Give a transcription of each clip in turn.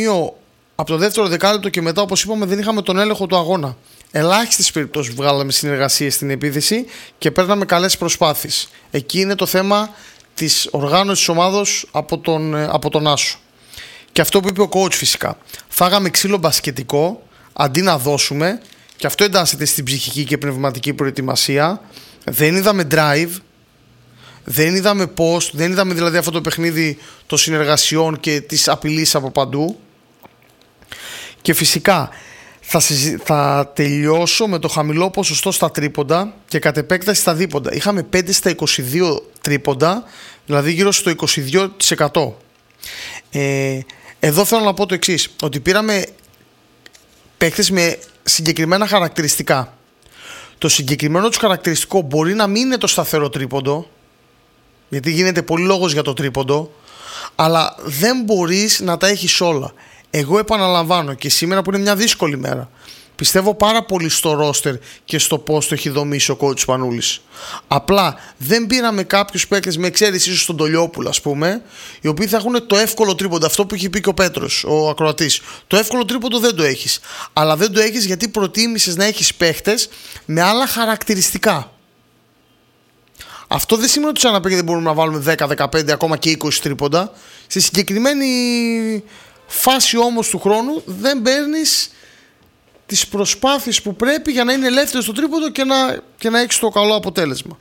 σημείο, από το δεύτερο δεκάλεπτο και μετά, όπως είπαμε, δεν είχαμε τον έλεγχο του αγώνα. Ελάχιστες περιπτώσεις βγάλαμε συνεργασίες στην επίθεση και παίρναμε καλές προσπάθειες. Εκεί είναι το θέμα της οργάνωσης της ομάδος από τον Άσο. Και αυτό που είπε ο coach φυσικά. Φάγαμε ξύλο μπασκετικό αντί να δώσουμε, και αυτό εντάσσεται στην ψυχική και πνευματική προετοιμασία. Δεν είδαμε drive, δεν είδαμε post, δεν είδαμε δηλαδή αυτό το παιχνίδι των συνεργασιών και της απειλής από παντού. Και φυσικά θα τελειώσω με το χαμηλό ποσοστό στα τρίποντα και κατ' επέκταση στα δίποντα. Είχαμε 5 στα 22 τρίποντα, δηλαδή γύρω στο 22%. Εδώ θέλω να πω το εξής, ότι πήραμε παίκτες με συγκεκριμένα χαρακτηριστικά. Το συγκεκριμένο τους χαρακτηριστικό μπορεί να μην είναι το σταθερό τρίποντο, γιατί γίνεται πολύ λόγος για το τρίποντο, αλλά δεν μπορείς να τα έχεις όλα. Εγώ επαναλαμβάνω, και σήμερα που είναι μια δύσκολη μέρα, πιστεύω πάρα πολύ στο ρόστερ και στο πώς το έχει δομήσει ο coach Σπανούλης. Απλά δεν πήραμε κάποιους παίκτες, με εξαίρεση ίσως τον Τολιόπουλο, ας πούμε, οι οποίοι θα έχουν το εύκολο τρίποντο. Αυτό που έχει πει και ο Πέτρος, ο ακροατής. Το εύκολο τρίποντο δεν το έχεις. Αλλά δεν το έχεις γιατί προτίμησες να έχεις παίκτες με άλλα χαρακτηριστικά. Αυτό δεν σημαίνει ότι σαν να δεν μπορούμε να βάλουμε 10, 15, ακόμα και 20 τρίποντα. Στη συγκεκριμένη φάση όμως του χρόνου δεν παίρνεις τις προσπάθειες που πρέπει για να είναι ελεύθερο στο τρίποντο και να έχεις το καλό αποτέλεσμα.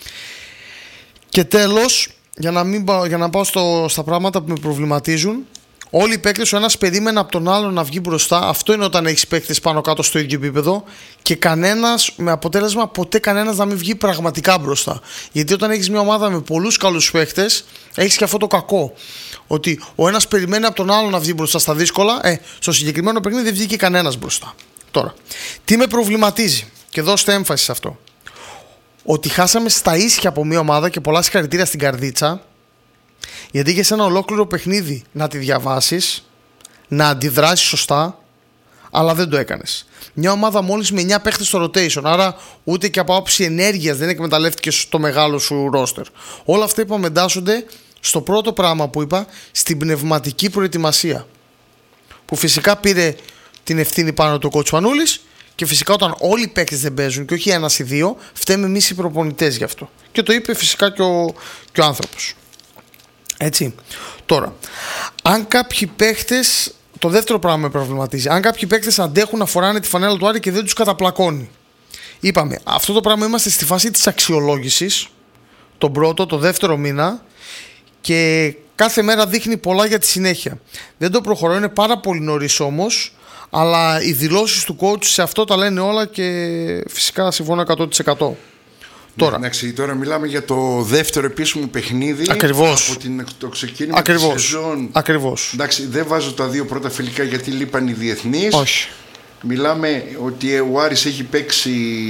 Και τέλος, για να πάω στα πράγματα που με προβληματίζουν, όλοι οι παίκτες, ο ένας περίμενε από τον άλλον να βγει μπροστά. Αυτό είναι όταν έχεις παίκτες πάνω κάτω στο ίδιο επίπεδο και κανένας, με αποτέλεσμα ποτέ κανένας να μην βγει πραγματικά μπροστά. Γιατί όταν έχεις μια ομάδα με πολλούς καλούς παίκτες, έχεις και αυτό το κακό. Ότι ο ένας περιμένει από τον άλλον να βγει μπροστά στα δύσκολα. Στο συγκεκριμένο παιχνίδι δεν βγήκε κανένας μπροστά. Τώρα, τι με προβληματίζει, και δώστε έμφαση σε αυτό. Ότι χάσαμε στα ίσια από μια ομάδα, και πολλά συγχαρητήρια στην Καρδίτσα, γιατί είχε ένα ολόκληρο παιχνίδι να τη διαβάσεις, να αντιδράσεις σωστά, αλλά δεν το έκανες. Μια ομάδα μόλις με 9 παίχτες στο rotation, άρα ούτε και από άποψη ενέργειας δεν εκμεταλλεύτηκες το μεγάλο σου ρόστερ. Όλα αυτά είπαμε εντάσσονται στο πρώτο πράγμα που είπα, στην πνευματική προετοιμασία. Που φυσικά πήρε την ευθύνη πάνω του coach Πανούλης, και φυσικά όταν όλοι οι παίκτες δεν παίζουν και όχι ένας ή δύο, φταίμε εμείς οι προπονητές γι' αυτό. Και το είπε φυσικά και ο άνθρωπος. Έτσι. Τώρα, αν κάποιοι παίκτες, το δεύτερο πράγμα με προβληματίζει, αν κάποιοι παίκτες αντέχουν να φοράνε τη φανέλα του Άρη και δεν τους καταπλακώνει. Είπαμε, αυτό το πράγμα είμαστε στη φάση της αξιολόγησης, τον πρώτο, το δεύτερο μήνα, και κάθε μέρα δείχνει πολλά για τη συνέχεια. Δεν το προχωρώ, είναι πάρα πολύ νωρίς όμως, αλλά οι δηλώσεις του coach σε αυτό τα λένε όλα και φυσικά συμφωνώ 100%. Τώρα. Εντάξει, τώρα μιλάμε για το δεύτερο επίσημο παιχνίδι. Ακριβώς. Από το ξεκίνημα της σεζόν. Ακριβώς. Εντάξει, δεν βάζω τα δύο πρώτα φιλικά γιατί λείπαν οι διεθνείς. Όχι. Μιλάμε ότι ο Άρης έχει παίξει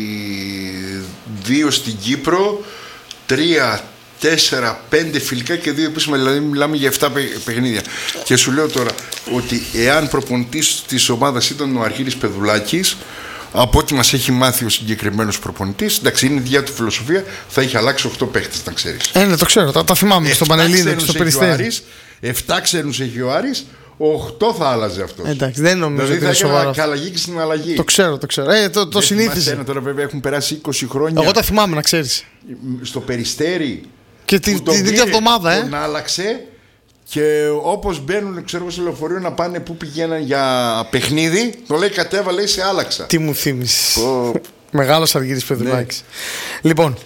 2 στην Κύπρο, 3, 4, 5 φιλικά και 2 επίσημα, δηλαδή μιλάμε για 7 παιχνίδια. Και σου λέω τώρα ότι εάν προπονητής της ομάδας ήταν ο Αρχίλης Πεδουλάκης, από ό,τι μας έχει μάθει ο συγκεκριμένος προπονητής, εντάξει, είναι η ίδια του φιλοσοφία, θα είχε αλλάξει 8 παίχτες, να ξέρεις. Ναι, το ξέρω, τα θυμάμαι στο Πανελλήνιο, στο Περιστέρι. 7 ξένους έχει ο Άρης, 8 θα άλλαζε αυτός. Εντάξει, δεν νομίζω δηλαδή ότι είναι σοβαρό. Δηλαδή θα έκανε αλλαγή και στην αλλαγή. Το ξέρω. Το συνήθιζε. Τώρα βέβαια έχουν περάσει 20 χρόνια. Εγώ τα θυμάμαι, να ξέρεις. Στο Περιστέρι. Και την ίδια εβδομάδα, τον άλλαξε. Και όπως μπαίνουν, ξέρω, στο λεωφορείο να πάνε που πηγαίναν για παιχνίδι, το λέει κατέβα, λέει σε άλλαξα. Τι μου θύμισες. Μεγάλος Αργύρης Πεδουλάκης. Λοιπόν,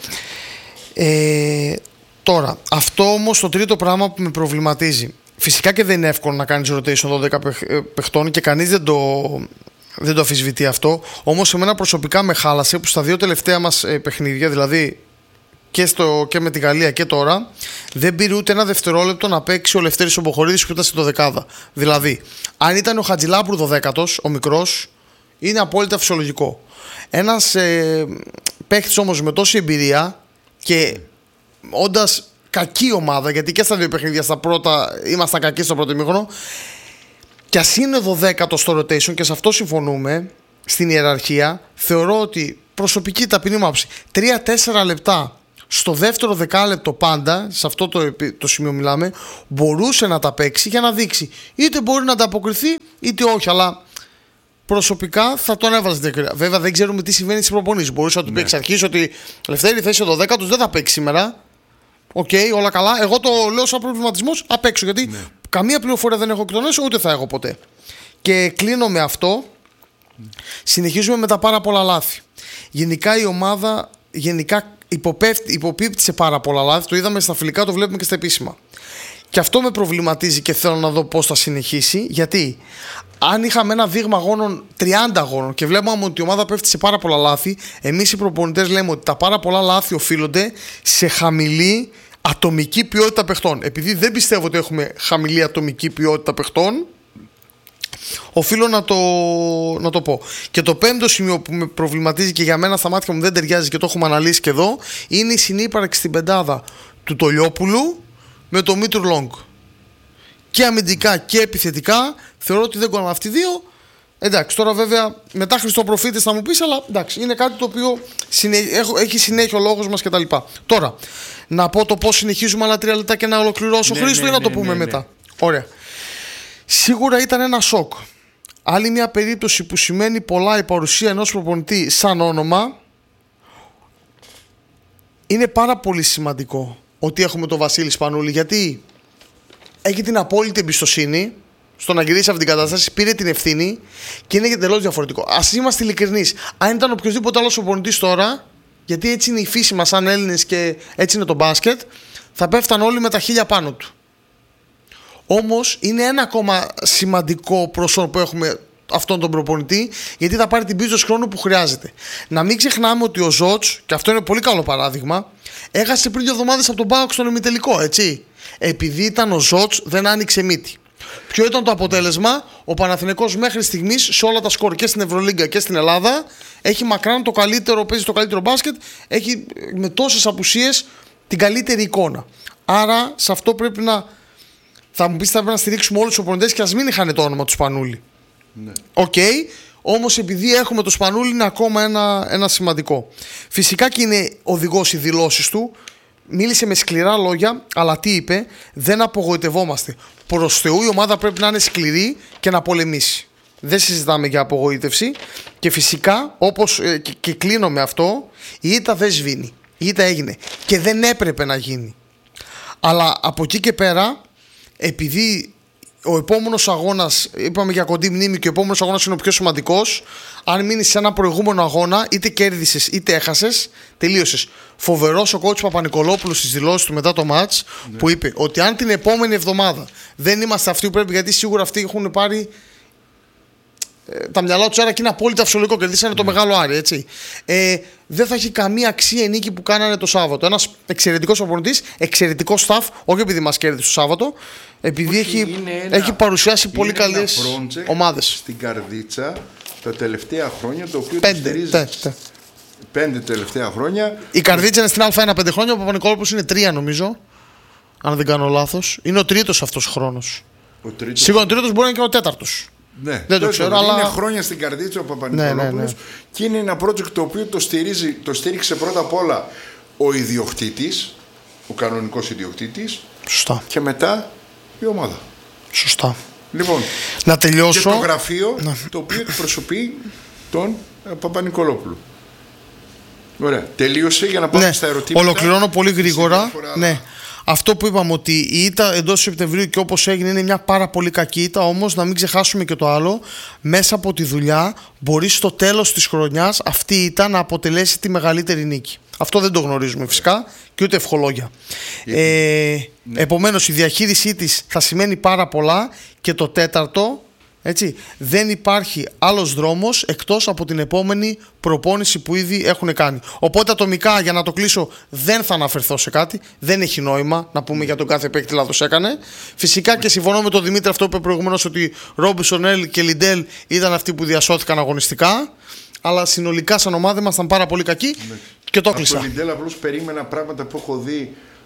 τώρα, αυτό όμως το τρίτο πράγμα που με προβληματίζει. Φυσικά και δεν είναι εύκολο να κάνεις rotation 12 παιχτών και κανείς δεν το αμφισβητεί αυτό. Όμως εμένα προσωπικά με χάλασε που στα 2 τελευταία μας παιχνίδια, δηλαδή και με τη Γαλλία και τώρα, δεν πήρε ούτε ένα δευτερόλεπτο να παίξει ο Λευτέρης ο Μποχορίδης που ήταν στην 12. Δηλαδή, αν ήταν ο Χατζηλάπρου 12ος, ο μικρός, είναι απόλυτα φυσιολογικό. Ένας παίκτης όμως με τόση εμπειρία και όντας κακή ομάδα, γιατί και στα 2 παιχνίδια στα πρώτα ήμασταν κακοί στο πρώτο ημίχρονο, κι ας είναι 12ο στο rotation, και σε αυτό συμφωνούμε στην ιεραρχία, θεωρώ ότι προσωπική ταπεινή μου άποψη, 3-4 λεπτά στο δεύτερο δεκάλεπτο πάντα, σε αυτό το σημείο μιλάμε, μπορούσε να τα παίξει για να δείξει. Είτε μπορεί να ανταποκριθεί, είτε όχι. Αλλά προσωπικά θα τον έβαζε διακριτά. Βέβαια δεν ξέρουμε τι συμβαίνει στις προπονήσεις. Μπορούσε να του πει εξ αρχής ότι Λευτέρη, θέση 12 δεν θα παίξει σήμερα. Οκ, όλα καλά. Εγώ το λέω σαν προβληματισμός απ' έξω. Γιατί καμία πληροφορία δεν έχω εκ των έσω, ούτε θα έχω ποτέ. Και κλείνω με αυτό. Συνεχίζουμε με τα πάρα πολλά λάθη. Γενικά η ομάδα υποπίπτει σε πάρα πολλά λάθη. Το είδαμε στα φιλικά, το βλέπουμε και στα επίσημα. Και αυτό με προβληματίζει και θέλω να δω πώς θα συνεχίσει. Γιατί αν είχαμε ένα δείγμα αγώνων 30 αγώνων και βλέπουμε ότι η ομάδα πέφτει σε πάρα πολλά λάθη, εμείς οι προπονητές λέμε ότι τα πάρα πολλά λάθη οφείλονται σε χαμηλή ατομική ποιότητα παιχτών. Επειδή δεν πιστεύω ότι έχουμε χαμηλή ατομική ποιότητα παιχτών, οφείλω να το πω. Και το πέμπτο σημείο που με προβληματίζει και για μένα στα μάτια μου δεν ταιριάζει και το έχουμε αναλύσει και εδώ, είναι η συνύπαρξη στην πεντάδα του Τολιόπουλου με το Μήτρου Λόγκ. Και αμυντικά και επιθετικά θεωρώ ότι δεν κόλλαν αυτοί οι δύο. Εντάξει, τώρα βέβαια μετά Χριστοπροφήτης θα μου πεις, αλλά εντάξει, είναι κάτι το οποίο έχει συνέχεια ο λόγος μας κτλ. Τώρα, να πω το πώς συνεχίζουμε άλλα 3 λεπτά και να ολοκληρώσω Χρήστο ή να το πούμε μετά. Ωραία. Σίγουρα ήταν ένα σοκ. Άλλη μια περίπτωση που σημαίνει πολλά η παρουσία ενός προπονητή σαν όνομα. Είναι πάρα πολύ σημαντικό ότι έχουμε τον Βασίλη Σπανούλη, γιατί έχει την απόλυτη εμπιστοσύνη στο να γυρίσει αυτή την κατάσταση, πήρε την ευθύνη και είναι εντελώς διαφορετικό. Ας είμαστε ειλικρινείς. Αν ήταν οποιοδήποτε άλλος προπονητής τώρα, γιατί έτσι είναι η φύση μας σαν Έλληνες και έτσι είναι το μπάσκετ, θα πέφταν όλοι με τα χίλια πάνω του. Όμως είναι ένα ακόμα σημαντικό προσόν που έχουμε αυτόν τον προπονητή, γιατί θα πάρει την πίστοση χρόνου που χρειάζεται. Να μην ξεχνάμε ότι ο Ζότς, και αυτό είναι πολύ καλό παράδειγμα, έχασε πριν 2 εβδομάδες από τον ΠΑΟΚ στον ημιτελικό, έτσι. Επειδή ήταν ο Ζότς, δεν άνοιξε μύτη. Ποιο ήταν το αποτέλεσμα? Ο Παναθηναϊκός μέχρι στιγμής σε όλα τα σκορ και στην Ευρωλίγκα και στην Ελλάδα έχει μακράν παίζει το καλύτερο μπάσκετ, έχει με τόσες απουσίες την καλύτερη εικόνα. Άρα σε αυτό πρέπει να. Θα μου πεις, θα πρέπει να στηρίξουμε όλους τους προπονητές και ας μην είχαν το όνομα του Σπανούλη. Ναι. Οκ, όμως επειδή έχουμε το Σπανούλη είναι ακόμα ένα σημαντικό. Φυσικά και είναι οδηγός οι δηλώσεις του. Μίλησε με σκληρά λόγια, αλλά τι είπε? Δεν απογοητευόμαστε. Προς Θεού η ομάδα πρέπει να είναι σκληρή και να πολεμήσει. Δεν συζητάμε για απογοήτευση. Και φυσικά, όπως και κλείνω με αυτό, η ήττα δεν σβήνει. Η ήττα έγινε και δεν έπρεπε να γίνει. Αλλά από εκεί και πέρα, επειδή ο επόμενος αγώνας, είπαμε για κοντή μνήμη, και ο επόμενος αγώνας είναι ο πιο σημαντικός, αν μείνεις σε ένα προηγούμενο αγώνα, είτε κέρδισες είτε έχασες, τελείωσες. Φοβερός ο coach Παπα-Νικολόπουλος στις δηλώσεις του μετά το match, που είπε ότι αν την επόμενη εβδομάδα δεν είμαστε αυτοί που πρέπει, γιατί σίγουρα αυτοί έχουν πάρει τα μυαλά τους άρα και είναι απόλυτα φυσιολογικό, κερδίσανε το μεγάλο Άρη, έτσι. Δεν θα έχει καμία αξία η νίκη που κάνανε το Σάββατο. Ένας εξαιρετικός προπονητής, εξαιρετικό staff, όχι επειδή μας κέρδισε το Σάββατο, επειδή έχει παρουσιάσει πολύ καλές ομάδες. Στην Καρδίτσα τα τελευταία χρόνια, το οποίο το στηρίζει. 5 τελευταία χρόνια. Η Καρδίτσα είναι στην Α1 5 χρόνια, ο Παπα-Νικολόπουλος είναι 3 νομίζω, αν δεν κάνω λάθος. Είναι ο τρίτος αυτός χρόνος. Σίγουρα ο τρίτος μπορεί να είναι και ο τέταρτος. Ναι, δεν το ξέρω, αλλά είναι χρόνια στην Καρδίτσα ο Παπα-Νικολόπουλος, και είναι ένα project το οποίο το στήριξε πρώτα απ' όλα ο ιδιοκτήτης, ο κανονικός ιδιοκτήτης. Σωστά. Και μετά η ομάδα. Σωστά. Λοιπόν, να τελειώσω. Και το γραφείο το οποίο εκπροσωπεί τον Παπα-Νικολόπουλο. Ωραία. Τελείωσε για να πάμε στα ερωτήματα. Ολοκληρώνω πολύ γρήγορα. Ναι. Αυτό που είπαμε, ότι η ήττα εντός Σεπτεμβρίου και όπως έγινε είναι μια πάρα πολύ κακή ήττα, όμως να μην ξεχάσουμε και το άλλο, μέσα από τη δουλειά μπορεί στο τέλος της χρονιάς αυτή η ήττα να αποτελέσει τη μεγαλύτερη νίκη. Αυτό δεν το γνωρίζουμε φυσικά και ούτε ευχολόγια. Επομένως η διαχείρισή της θα σημαίνει πάρα πολλά. Και το τέταρτο, έτσι, δεν υπάρχει άλλος δρόμος εκτός από την επόμενη προπόνηση που ήδη έχουν κάνει. Οπότε ατομικά, για να το κλείσω, δεν θα αναφερθώ σε κάτι. Δεν έχει νόημα να πούμε για τον κάθε παίκτη λάθος έκανε. Φυσικά και συμφωνώ με τον Δημήτρη αυτό που είπε προηγουμένως, ότι Ρόμπινσον, Ελ και Λιντέλ ήταν αυτοί που διασώθηκαν αγωνιστικά. Αλλά συνολικά σαν ομάδα ήμασταν πάρα πολύ κακοί και το κλείσα. Από τον Λιντέλ απλώς περίμενα πράγματα που έχω δει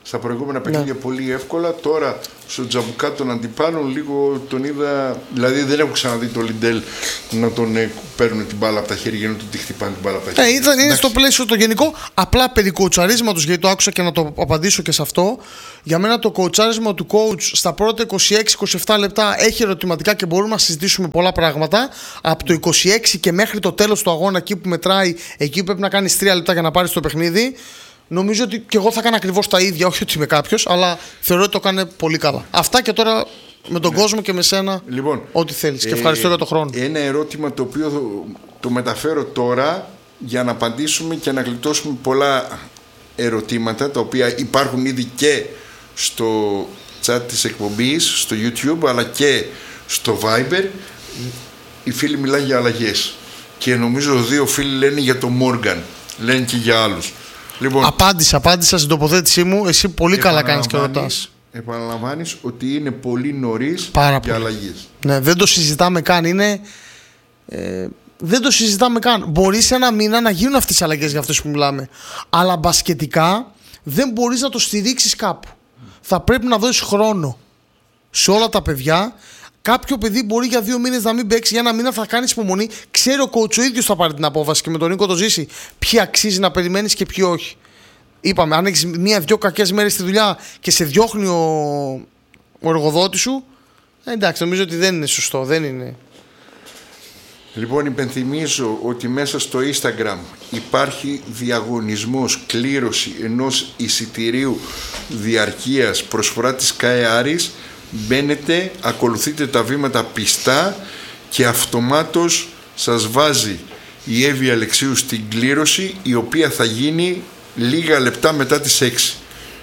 στα προηγούμενα παιχνίδια πολύ εύκολα. Τώρα στο τζαμπουκά των αντιπάλων λίγο τον είδα. Δηλαδή δεν έχω ξαναδεί τον Λιντέλ να τον παίρνουν την μπάλα από τα χέρια, να του τη χτυπάνε την μπάλα από τα χέρια. Είναι στο πλαίσιο το γενικό. Απλά περί κοουτσαρίσματος, γιατί το άκουσα και να το απαντήσω και σε αυτό. Για μένα το κοουτσάρισμα του coach στα πρώτα 26-27 λεπτά έχει ερωτηματικά και μπορούμε να συζητήσουμε πολλά πράγματα. Από το 26 και μέχρι το τέλος του αγώνα, εκεί που μετράει, εκεί πρέπει να κάνεις 3 λεπτά για να πάρεις το παιχνίδι. Νομίζω ότι και εγώ θα έκανα ακριβώς τα ίδια, όχι ότι είμαι κάποιος, αλλά θεωρώ ότι το έκανε πολύ καλά. Αυτά και τώρα με τον κόσμο και με σένα, λοιπόν, ό,τι θέλεις. Και ευχαριστώ για τον χρόνο. Ένα ερώτημα το οποίο το μεταφέρω τώρα για να απαντήσουμε και να γλιτώσουμε πολλά ερωτήματα, τα οποία υπάρχουν ήδη και στο chat της εκπομπής, στο YouTube, αλλά και στο Viber. Οι φίλοι μιλάνε για αλλαγές και νομίζω 2 φίλοι λένε για τον Morgan, λένε και για άλλους. Λοιπόν, απάντησα στην τοποθέτησή μου. Εσύ πολύ καλά κάνεις και ρωτάς. Επαναλαμβάνεις ότι είναι πολύ νωρίς για αλλαγές. Ναι, δεν το συζητάμε καν. Δεν το συζητάμε καν. Μπορεί σε ένα μήνα να γίνουν αυτές οι αλλαγές για αυτές που μιλάμε. Αλλά μπασκετικά δεν μπορείς να το στηρίξεις κάπου. Θα πρέπει να δώσεις χρόνο σε όλα τα παιδιά. Κάποιο παιδί μπορεί για 2 μήνες να μην παίξει, για 1 μήνα θα κάνεις υπομονή. Ξέρει ο coach ο ίδιος θα πάρει την απόφαση και με τον Νίκο το ζήσει. Ποιοι αξίζει να περιμένεις και ποιοι όχι. Είπαμε, αν έχεις 1-2 κακές μέρες στη δουλειά και σε διώχνει ο εργοδότης σου, εντάξει, νομίζω ότι δεν είναι σωστό. Δεν είναι. Λοιπόν, υπενθυμίζω ότι μέσα στο Instagram υπάρχει διαγωνισμός, κλήρωση ενός εισιτηρίου διαρκείας, προσφορά της ΚΑΕ Άρης. Μπαίνετε, ακολουθείτε τα βήματα πιστά και αυτομάτως σας βάζει η Εύη Αλεξίου στην κλήρωση, η οποία θα γίνει λίγα λεπτά μετά τις 6.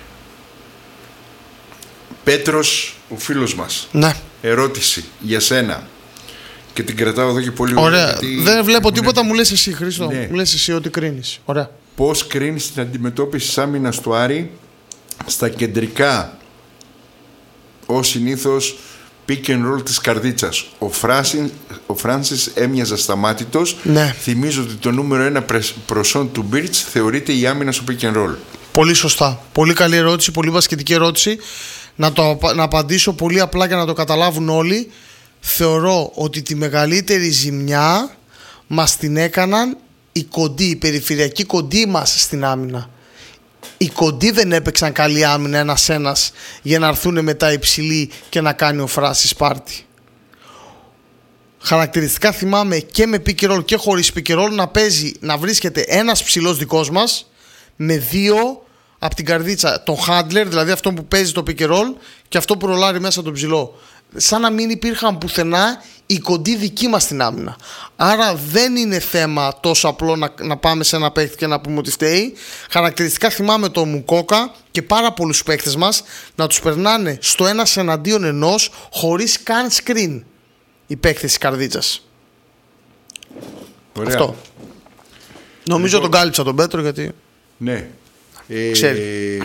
Πέτρος, ο φίλος μας, ναι. Ερώτηση για σένα και την κρατάω εδώ και πολύ ωραία. Δεν βλέπω τίποτα, μου λες εσύ, Χρήστο. Ναι. Μου λες εσύ ότι κρίνεις. Ωραία. Πώς κρίνεις την αντιμετώπιση της άμυνας του Άρη στα κεντρικά, ως συνήθως, pick and roll της Καρδίτσας? Ο Φράνσις έμοιαζε ασταμάτητος. Ναι. Θυμίζω ότι το νούμερο 1 προσόν του Μπίρτς θεωρείται η άμυνα στο pick and roll. Πολύ σωστά. Πολύ καλή ερώτηση, πολύ βασιλική ερώτηση. Να απαντήσω πολύ απλά για να το καταλάβουν όλοι. Θεωρώ ότι τη μεγαλύτερη ζημιά μας την έκαναν οι περιφερειακοί κοντοί μας στην άμυνα. Οι κοντοί δεν έπαιξαν καλή άμυνα ένας-ένας για να έρθουν μετά υψηλοί και να κάνει ο Φράσις πάρτι. Χαρακτηριστικά θυμάμαι και με pick and roll και χωρίς pick and roll να βρίσκεται ένας ψηλός δικός μας με 2 από την Καρδίτσα, τον handler, δηλαδή αυτό που παίζει το pick and roll, και αυτό που ρολάρει μέσα τον ψηλό. Σαν να μην υπήρχαν πουθενά οι κοντοί δικοί μας στην άμυνα. Άρα δεν είναι θέμα τόσο απλό να πάμε σε ένα παίκτη και να πούμε ότι φταίει. Χαρακτηριστικά θυμάμαι τον Μουκόκα και πάρα πολλούς παίκτες μας να τους περνάνε στο 1-εναντίον 1 χωρίς καν screen οι παίκτες της Καρδίτσας. Ωραία. Αυτό. Νομίζω τον κάλυψα τον Πέτρο, γιατί ναι. Ξέρει.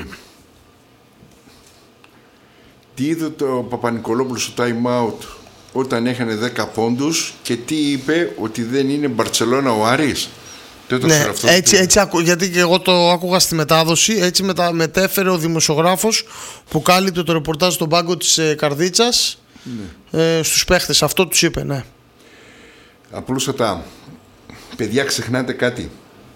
Τι είδε το Παπα-Νικολόπουλο στο time out όταν έχανε 10 πόντους και τι είπε, ότι δεν είναι Μπαρτσελώνα ο Άρης? Ναι, έτσι, γιατί και εγώ το άκουγα στη μετάδοση. Έτσι μετέφερε ο δημοσιογράφος που κάλυπτε το ρεπορτάζ στον πάγκο της Καρδίτσας, ναι, στους παίχτες. Αυτό τους είπε, ναι. Απλούστατα, παιδιά, ξεχνάτε κάτι.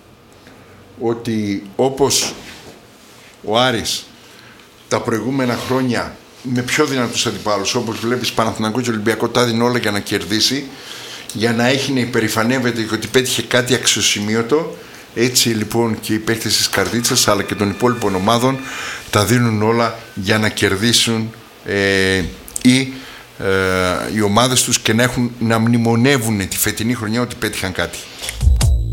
Ότι όπως ο Άρης τα προηγούμενα χρόνια με πιο δυνατούς αντιπάλους, όπως βλέπεις Παναθηναϊκό και Ολυμπιακό, τα δίνει όλα για να κερδίσει, για να έχει να υπερηφανεύεται ότι πέτυχε κάτι αξιοσημείωτο. Έτσι λοιπόν και οι παίκτες της Καρδίτσας αλλά και των υπόλοιπων ομάδων τα δίνουν όλα για να κερδίσουν οι ομάδες τους και να μνημονεύουν τη φετινή χρονιά ότι πέτυχαν κάτι.